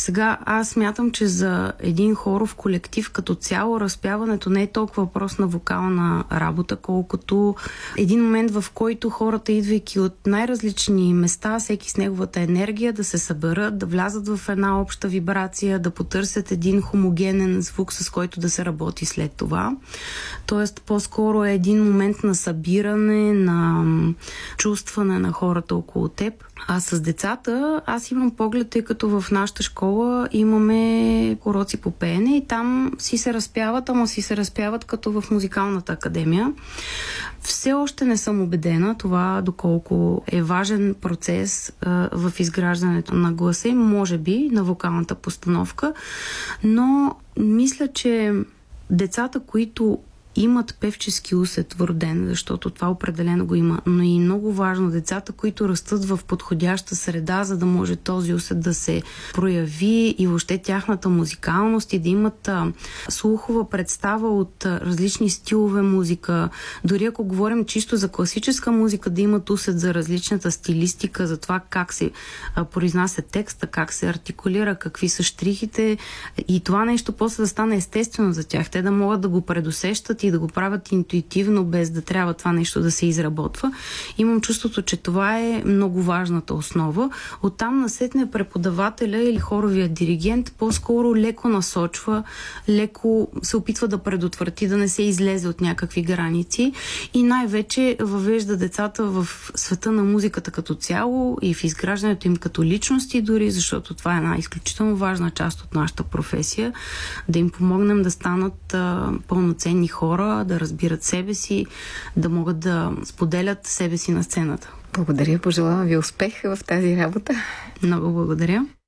Сега аз смятам, че за един хоров колектив като цяло разпяването не е толкова въпрос на вокална работа, колкото един момент, в който хората, идвайки от най-различни места, всеки с неговата енергия, да се съберат, да влязат в една обща вибрация, да потърсят един хомогенен звук, с който да се работи след това. Тоест, по-скоро е един момент на събиране, на чувстване на хората около теб. А с децата аз имам поглед, тъй като в нашата школа имаме уроци по пеене и там си се разпяват, ама си се разпяват като в музикалната академия. Все още не съм убедена това доколко е важен процес в изграждането на гласа и може би на вокалната постановка, но мисля, че децата, които имат певчески усет вроден, защото това определено го има, но и много важно децата, които растат в подходяща среда, за да може този усет да се прояви и въобще тяхната музикалност и да имат слухова представа от различни стилове музика. Дори ако говорим чисто за класическа музика, да имат усет за различната стилистика, за това как се произнася текста, как се артикулира, какви са щрихите и това нещо после да стане естествено за тях. Те да могат да го предусещат и да го правят интуитивно, без да трябва това нещо да се изработва. Имам чувството, че това е много важната основа. Оттам насетне преподавателя или хоровия диригент по-скоро леко насочва, леко се опитва да предотврати, да не се излезе от някакви граници и най-вече въвежда децата в света на музиката като цяло и в изграждането им като личности дори, защото това е една изключително важна част от нашата професия, да им помогнем да станат пълноценни хора, да разбират себе си, да могат да споделят себе си на сцената. Благодаря, пожелавам ви успех в тази работа. Много благодаря.